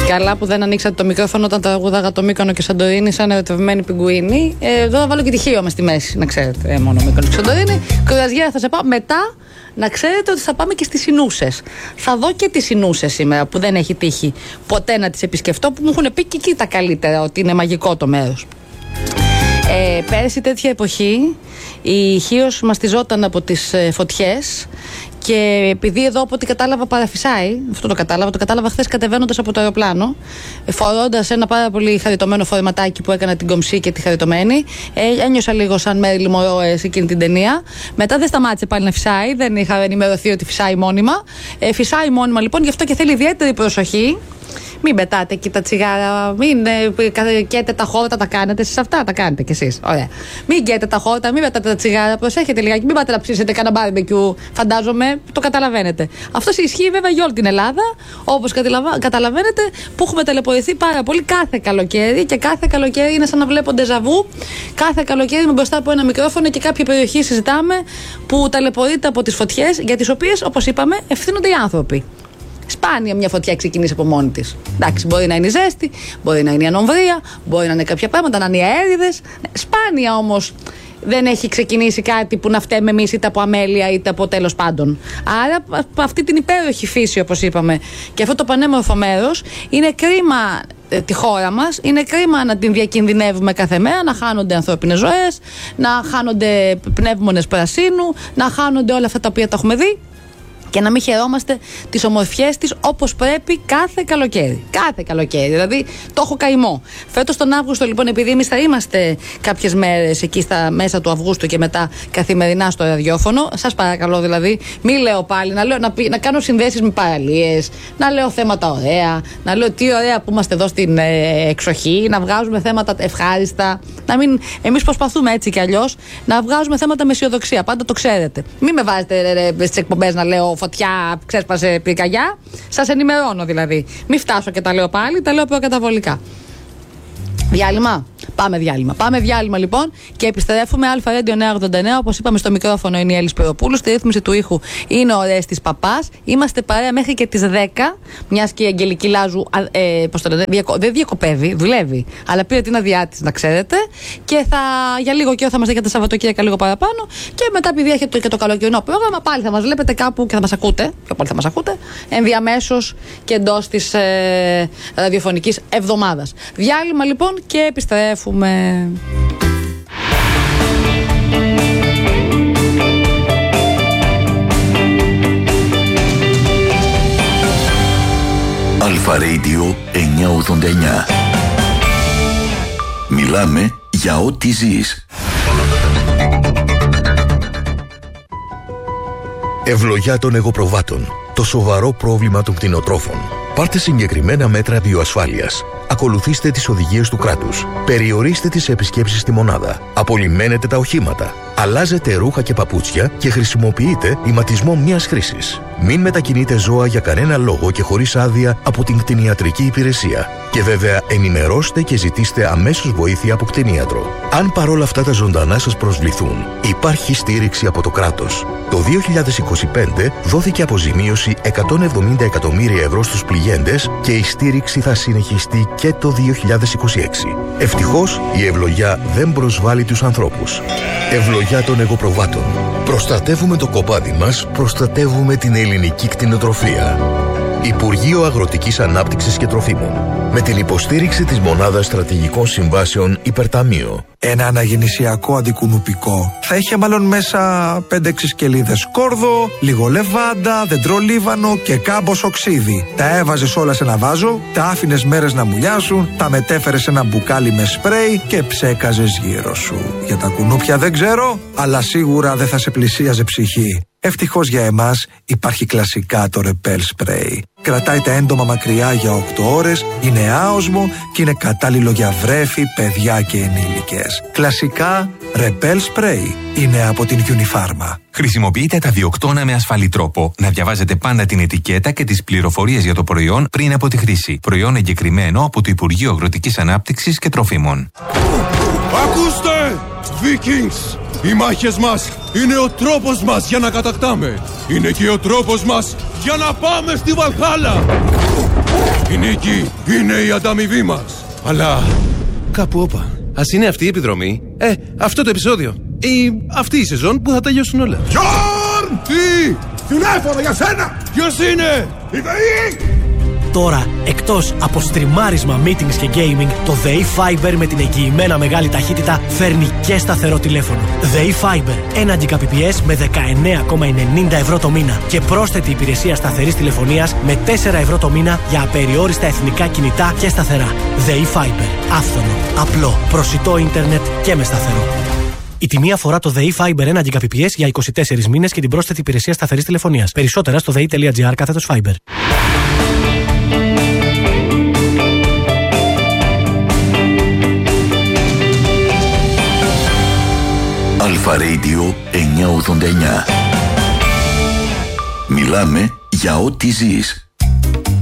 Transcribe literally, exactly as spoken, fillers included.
Καλά που δεν ανοίξατε το μικρόφωνο όταν τραγούδαγα το Μύκονο και Σαντορίνη σαν ερωτευμένη πιγκουίνη. Ε, εδώ θα βάλω και τη Χίο μες στη μέση, να ξέρετε. Ε, μόνο Μύκονο και Σαντορίνη. Κρουαζιέρα θα σε πάω. Μετά να ξέρετε ότι θα πάμε και στις Ινούσες. Θα δω και τις Ινούσες σήμερα που δεν έχει τύχει ποτέ να τις επισκεφτώ, που μου έχουν πει και εκεί τα καλύτερα ότι είναι μαγικό το μέρος. Ε, πέρσι τέτοια εποχή η Χίος μαστιζόταν από τις ε, φωτιές. Και επειδή εδώ από ό,τι κατάλαβα παραφυσάει, αυτό το κατάλαβα, το κατάλαβα χθες κατεβαίνοντας από το αεροπλάνο, φορώντας ένα πάρα πολύ χαριτωμένο φορεματάκι που έκανα την κομψή και τη χαριτωμένη. Ε, ένιωσα λίγο σαν Μέριλιν Μονρό σε εκείνη την ταινία. Μετά δεν σταμάτησε πάλι να φυσάει, δεν είχα ενημερωθεί ότι φυσάει μόνιμα. Ε, φυσάει μόνιμα λοιπόν, γι' αυτό και θέλει ιδιαίτερη προσοχή. Μην πετάτε εκεί τα τσιγάρα, μην ε, καίτε τα χόρτα, τα κάνετε εσείς αυτά, τα κάνετε κι εσείς. Ωραία. Μην καίτε τα χόρτα, μην πετάτε τα τσιγάρα, προσέχετε λιγάκι, μην πάτε να ψήσετε κανένα μπάρμπεκιου, φαντάζομαι, το καταλαβαίνετε. Αυτό ισχύει βέβαια για όλη την Ελλάδα, όπως καταλαβαίνετε, που έχουμε ταλαιπωρηθεί πάρα πολύ κάθε καλοκαίρι και κάθε καλοκαίρι είναι σαν να βλέπω ντεζαβού. Κάθε καλοκαίρι με μπροστά από ένα μικρόφωνο και κάποια περιοχή συζητάμε που ταλαιπωρείται από τις φωτιές, για τις οποίες, όπως είπαμε, ευθύνονται οι άνθρωποι. Σπάνια μια φωτιά ξεκινήσει από μόνη της. Εντάξει, μπορεί να είναι η ζέστη, μπορεί να είναι η ανομβρία, μπορεί να είναι κάποια πράγματα, να είναι οι αέριδες. Σπάνια όμως δεν έχει ξεκινήσει κάτι που να φταίμε εμείς είτε από αμέλεια είτε από τέλος πάντων. Άρα αυτή την υπέροχη φύση, όπως είπαμε, και αυτό το πανέμορφο μέρος, είναι κρίμα ε, τη χώρα μας, είναι κρίμα να την διακινδυνεύουμε κάθε μέρα, να χάνονται ανθρώπινες ζωές, να χάνονται πνεύμονες πρασίνου, να χάνονται όλα αυτά τα οποία τα έχουμε δει. Και να μην χαιρόμαστε τις ομορφιές της όπως πρέπει κάθε καλοκαίρι. Κάθε καλοκαίρι. Δηλαδή το έχω καημό. Φέτος τον Αύγουστο, λοιπόν, επειδή εμείς θα είμαστε κάποιες μέρες εκεί στα μέσα του Αυγούστου και μετά καθημερινά στο ραδιόφωνο, σας παρακαλώ δηλαδή, μη λέω πάλι να, λέω, να, πει, να κάνω συνδέσεις με παραλίες, να λέω θέματα ωραία, να λέω τι ωραία που είμαστε εδώ στην ε, εξοχή, να βγάζουμε θέματα ευχάριστα. Να μην, εμείς προσπαθούμε έτσι κι αλλιώς να βγάζουμε θέματα με αισιοδοξία. Πάντα το ξέρετε. Μην με βάζετε στις εκπομπές να λέω φωτιά, ξέσπασε πυρκαγιά. Σας ενημερώνω δηλαδή. Μην φτάσω και τα λέω πάλι, τα λέω προκαταβολικά. Διάλειμμα. Πάμε διάλειμμα. Πάμε διάλειμμα λοιπόν και επιστρέφουμε. Αλφα Radio εννιακόσια ογδόντα εννέα. Όπως είπαμε, στο μικρόφωνο είναι η Έλλη Σπυροπούλου. Στη ρύθμιση του ήχου είναι ο Ρέστης Παπάς. Είμαστε παρέα μέχρι και τις δέκα. Μιας και η Αγγελική Λάζου ε, πώς το λένε, διακο, δεν διακοπεύει, δουλεύει. Αλλά πήρε την αδειά της, να ξέρετε. Και θα, για λίγο καιρό θα μας δέχεται τα Σαββατοκύριακα λίγο παραπάνω. Και μετά, επειδή έχετε και το καλοκαιρινό πρόγραμμα, πάλι θα μας βλέπετε κάπου και θα μας ακούτε. Και πάλι θα μας ακούτε. Ενδιαμέσως και εντός της ε, ραδιοφωνικής εβδομάδας. Διάλειμμα λοιπόν και επιστρέφουμε. Αλφα Radio εννιακόσια ογδόντα εννέα. Μιλάμε για ό,τι ζεις. Ευλογιά των εγωπροβάτων. Το σοβαρό πρόβλημα των κτηνοτρόφων. Πάρτε συγκεκριμένα μέτρα βιοασφάλειας. Ακολουθήστε τις οδηγίες του κράτους. Περιορίστε τις επισκέψεις στη μονάδα. Απολυμμένετε τα οχήματα. Αλλάζετε ρούχα και παπούτσια και χρησιμοποιείτε ηματισμό μιας χρήσης. Μην μετακινείτε ζώα για κανένα λόγο και χωρίς άδεια από την κτηνιατρική υπηρεσία. Και βέβαια ενημερώστε και ζητήστε αμέσως βοήθεια από κτηνίατρο. Αν παρόλα αυτά τα ζωντανά σας προσβληθούν, υπάρχει στήριξη από το κράτος. Το δύο χιλιάδες είκοσι πέντε δόθηκε αποζημίωση εκατόν εβδομήντα εκατομμύρια ευρώ στους πληγέντες και η στήριξη θα συνεχιστεί και το δύο χιλιάδες είκοσι έξι. Ευτυχώς η ευλογιά δεν προσβάλλει τους ανθρώπους. Ευλογιά των εγωπροβάτων. Προστατεύουμε το κοπάδι μας, προστατεύουμε την ελληνική κτηνοτροφία. Υπουργείο Αγροτικής Ανάπτυξης και Τροφίμων. Με την υποστήριξη της Μονάδας Στρατηγικών Συμβάσεων Υπερταμείο. Ένα αναγεννησιακό αντικουνουπικό θα είχε μάλλον μέσα πέντε έξι σκελίδες κόρδο, λίγο λεβάντα, δεντρολίβανο και κάμποσο ξύδι. Τα έβαζες όλα σε ένα βάζο, τα άφηνες μέρες να μουλιάσουν, τα μετέφερες σε ένα μπουκάλι με σπρέι και ψέκαζες γύρω σου. Για τα κουνούπια δεν ξέρω, αλλά σίγουρα δεν θα σε πλησίαζε ψυχή. Ευτυχώς για εμάς υπάρχει κλασικά το Repel Spray. Κρατάει τα έντομα μακριά για οκτώ ώρες, είναι άοσμο και είναι κατάλληλο για βρέφη, παιδιά και ενήλικες. Κλασικά Repel Spray είναι από την Unifarma. Χρησιμοποιείτε τα διοκτώνα με ασφαλή τρόπο. Να διαβάζετε πάντα την ετικέτα και τις πληροφορίες για το προϊόν πριν από τη χρήση. Προϊόν εγκεκριμένο από το Υπουργείο Αγροτικής Ανάπτυξης και Τροφίμων. Ακούστε, Vikings! Οι μάχες μας είναι ο τρόπος μας για να κατακτάμε. Είναι και ο τρόπος μας για να πάμε στη Βαλχάλα. Η νίκη είναι η ανταμοιβή μας. Αλλά κάπου όπα. Ας είναι αυτή η επιδρομή, ε, αυτό το επεισόδιο ή αυτή η σεζόν που θα τελειώσουν όλα. Γιόρν! Τι! Τηλέφωνο για σένα! Ποιος είναι? Η ΔΕΗ! Τώρα, εκτός από στριμάρισμα, meetings και gaming, το ΔΕΗ Fiber με την εγγυημένα μεγάλη ταχύτητα φέρνει και σταθερό τηλέφωνο. ΔΕΗ Fiber, ένα Gbps με δεκαεννέα κόμμα ενενήντα ευρώ το μήνα και πρόσθετη υπηρεσία σταθερής τηλεφωνίας με τέσσερα ευρώ το μήνα για απεριόριστα εθνικά κινητά και σταθερά. ΔΕΗ Fiber, άφθονο, απλό, προσιτό ίντερνετ και με σταθερό. Η τιμή αφορά το ΔΕΗ Fiber ένα Gbps για είκοσι τέσσερις μήνες και την πρόσθετη υπηρεσία σταθερής τηλεφωνίας. Περισσότερα στο δei.gr κάθετος Fiber. Αλφα Radio εννιακόσια ογδόντα εννιά. Μιλάμε για ό,τι ζεις.